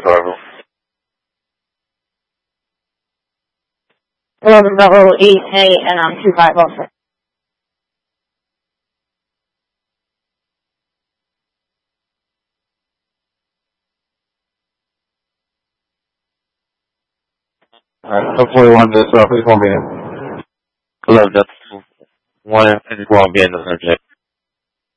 Bravo. 11 Bravo 8A and I'm 2506. Alright, hopefully one of this, please won't be in. 11, that's 1 and 54 will be in the subject.